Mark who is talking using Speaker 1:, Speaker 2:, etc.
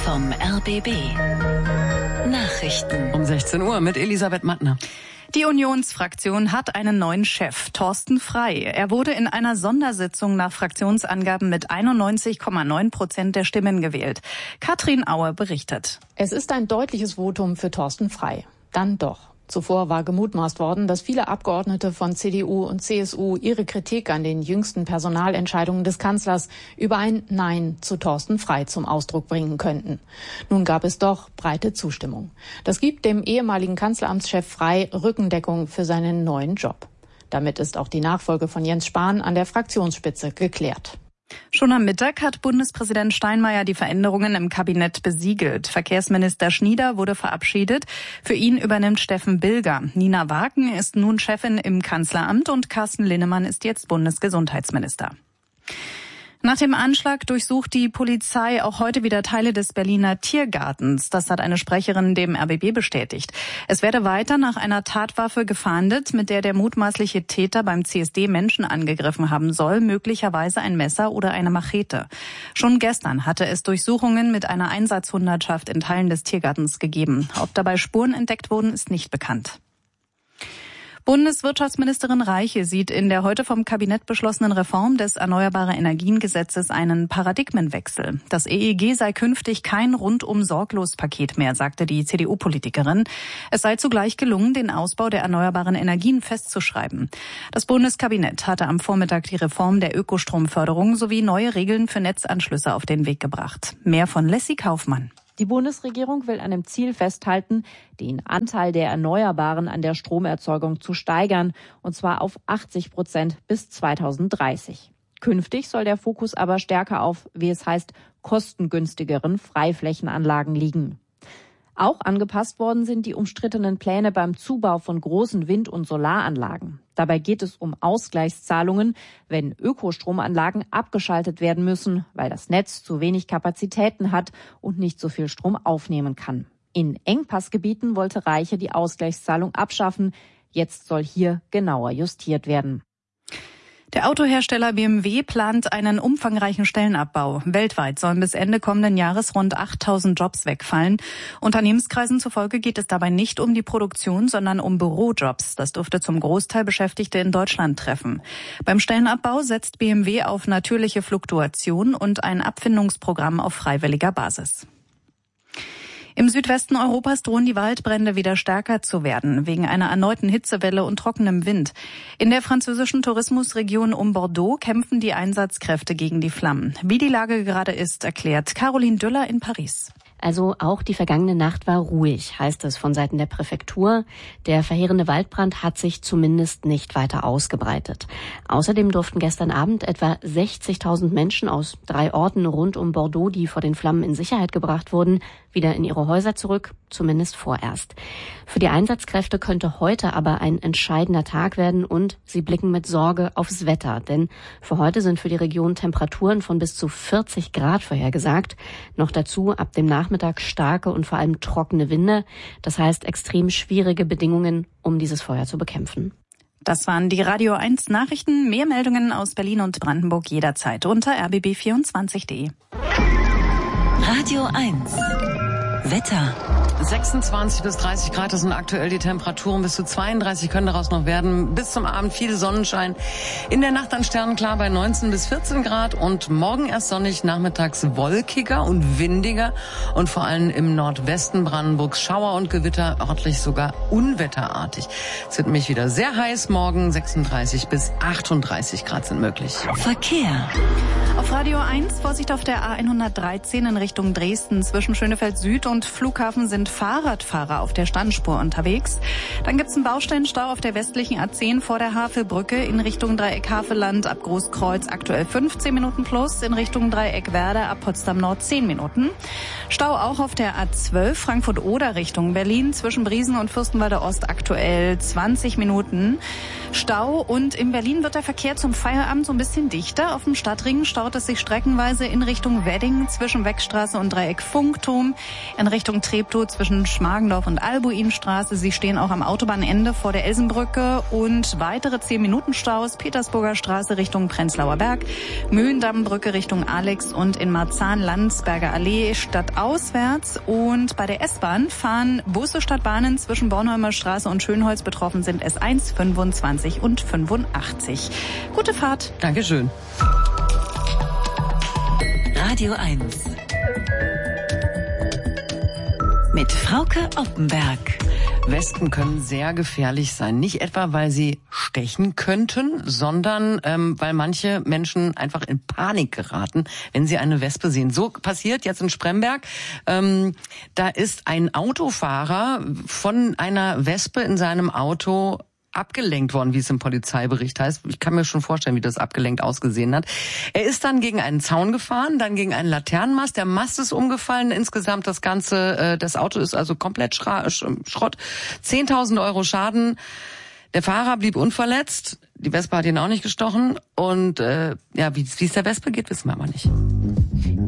Speaker 1: vom RBB. Nachrichten
Speaker 2: Um 16 Uhr mit Elisabeth Mattner.
Speaker 3: Die Unionsfraktion hat einen neuen Chef, Thorsten Frey. Er wurde in einer Sondersitzung nach Fraktionsangaben mit 91,9% der Stimmen gewählt. Katrin Auer berichtet.
Speaker 4: Es ist ein deutliches Votum für Thorsten Frey. Dann doch. Zuvor war gemutmaßt worden, dass viele Abgeordnete von CDU und CSU ihre Kritik an den jüngsten Personalentscheidungen des Kanzlers über ein Nein zu Thorsten Frey zum Ausdruck bringen könnten. Nun gab es doch breite Zustimmung. Das gibt dem ehemaligen Kanzleramtschef Frey Rückendeckung für seinen neuen Job. Damit ist auch die Nachfolge von Jens Spahn an der Fraktionsspitze geklärt.
Speaker 3: Schon am Mittag hat Bundespräsident Steinmeier die Veränderungen im Kabinett besiegelt. Verkehrsminister Schnieder wurde verabschiedet. Für ihn übernimmt Steffen Bilger. Nina Wagen ist nun Chefin im Kanzleramt und Carsten Linnemann ist jetzt Bundesgesundheitsminister. Nach dem Anschlag durchsucht die Polizei auch heute wieder Teile des Berliner Tiergartens. Das hat eine Sprecherin dem RBB bestätigt. Es werde weiter nach einer Tatwaffe gefahndet, mit der der mutmaßliche Täter beim CSD Menschen angegriffen haben soll, möglicherweise ein Messer oder eine Machete. Schon gestern hatte es Durchsuchungen mit einer Einsatzhundertschaft in Teilen des Tiergartens gegeben. Ob dabei Spuren entdeckt wurden, ist nicht bekannt. Bundeswirtschaftsministerin Reiche sieht in der heute vom Kabinett beschlossenen Reform des Erneuerbare-Energien-Gesetzes einen Paradigmenwechsel. Das EEG sei künftig kein Rundum-Sorglos-Paket mehr, sagte die CDU-Politikerin. Es sei zugleich gelungen, den Ausbau der erneuerbaren Energien festzuschreiben. Das Bundeskabinett hatte am Vormittag die Reform der Ökostromförderung sowie neue Regeln für Netzanschlüsse auf den Weg gebracht. Mehr von Leslie Kaufmann.
Speaker 5: Die Bundesregierung will an dem Ziel festhalten, den Anteil der Erneuerbaren an der Stromerzeugung zu steigern, und zwar auf 80% bis 2030. Künftig soll der Fokus aber stärker auf, wie es heißt, kostengünstigeren Freiflächenanlagen liegen. Auch angepasst worden sind die umstrittenen Pläne beim Zubau von großen Wind- und Solaranlagen. Dabei geht es um Ausgleichszahlungen, wenn Ökostromanlagen abgeschaltet werden müssen, weil das Netz zu wenig Kapazitäten hat und nicht so viel Strom aufnehmen kann. In Engpassgebieten wollte Reiche die Ausgleichszahlung abschaffen. Jetzt soll hier genauer justiert werden.
Speaker 3: Der Autohersteller BMW plant einen umfangreichen Stellenabbau. Weltweit sollen bis Ende kommenden Jahres rund 8.000 Jobs wegfallen. Unternehmenskreisen zufolge geht es dabei nicht um die Produktion, sondern um Bürojobs. Das dürfte zum Großteil Beschäftigte in Deutschland treffen. Beim Stellenabbau setzt BMW auf natürliche Fluktuation und ein Abfindungsprogramm auf freiwilliger Basis. Im Südwesten Europas drohen die Waldbrände wieder stärker zu werden, wegen einer erneuten Hitzewelle und trockenem Wind. In der französischen Tourismusregion um Bordeaux kämpfen die Einsatzkräfte gegen die Flammen. Wie die Lage gerade ist, erklärt Caroline Düller in Paris.
Speaker 6: Also auch die vergangene Nacht war ruhig, heißt es von Seiten der Präfektur. Der verheerende Waldbrand hat sich zumindest nicht weiter ausgebreitet. Außerdem durften gestern Abend etwa 60.000 Menschen aus 3 Orten rund um Bordeaux, die vor den Flammen in Sicherheit gebracht wurden, wieder in ihre Häuser zurück, zumindest vorerst. Für die Einsatzkräfte könnte heute aber ein entscheidender Tag werden und sie blicken mit Sorge aufs Wetter. Denn für heute sind für die Region Temperaturen von bis zu 40 Grad vorhergesagt. Noch dazu ab dem Nachmittag starke und vor allem trockene Winde. Das heißt extrem schwierige Bedingungen, um dieses Feuer zu bekämpfen.
Speaker 3: Das waren die Radio 1 Nachrichten. Mehr Meldungen aus Berlin und Brandenburg jederzeit unter rbb24.de.
Speaker 1: Radio 1 Wetter.
Speaker 2: 26 bis 30 Grad, das sind aktuell die Temperaturen. Bis zu 32 können daraus noch werden. Bis zum Abend viel Sonnenschein. In der Nacht dann sternenklar bei 19 bis 14 Grad. Und morgen erst sonnig, nachmittags wolkiger und windiger. Und vor allem im Nordwesten Brandenburgs Schauer und Gewitter, örtlich sogar unwetterartig. Es wird nämlich wieder sehr heiß morgen. 36 bis 38 Grad sind möglich.
Speaker 1: Verkehr.
Speaker 3: Auf Radio 1 Vorsicht auf der A113 in Richtung Dresden. Zwischen Schönefeld Süd und Flughafen sind Fahrradfahrer auf der Standspur unterwegs. Dann gibt's einen Baustellenstau auf der westlichen A10 vor der Havelbrücke in Richtung Dreieck Havelland ab Großkreuz aktuell 15 Minuten plus, in Richtung Dreieck Werder ab Potsdam Nord 10 Minuten. Stau auch auf der A12 Frankfurt-Oder Richtung Berlin zwischen Briesen und Fürstenwalde Ost aktuell 20 Minuten. Stau und in Berlin wird der Verkehr zum Feierabend so ein bisschen dichter. Auf dem Stadtring staut staut es sich streckenweise in Richtung Wedding zwischen Weckstraße und Dreieck Funkturm, in Richtung Treptow zwischen Schmargendorf und Albuinstraße. Sie stehen auch am Autobahnende vor der Elsenbrücke und weitere 10-Minuten-Staus, Petersburger Straße Richtung Prenzlauer Berg, Mühlendammbrücke Richtung Alex und in Marzahn Landsberger Allee stadtauswärts. Und bei der S-Bahn fahren Busse statt Bahnen zwischen Bornholmer Straße und Schönholz. Betroffen sind S1, 25 und 85. Gute Fahrt.
Speaker 2: Dankeschön.
Speaker 1: Radio 1. Mit Frauke Oppenberg.
Speaker 2: Wespen können sehr gefährlich sein. Nicht etwa, weil sie stechen könnten, sondern weil manche Menschen einfach in Panik geraten, wenn sie eine Wespe sehen. So passiert jetzt in Spremberg. Da ist ein Autofahrer von einer Wespe in seinem Auto abgelenkt worden, wie es im Polizeibericht heißt. Ich kann mir schon vorstellen, wie das abgelenkt ausgesehen hat. Er ist dann gegen einen Zaun gefahren, dann gegen einen Laternenmast. Der Mast ist umgefallen. Insgesamt das Auto ist also komplett Schrott. 10.000 Euro Schaden. Der Fahrer blieb unverletzt. Die Wespe hat ihn auch nicht gestochen. Und wie es der Wespe geht, wissen wir aber nicht.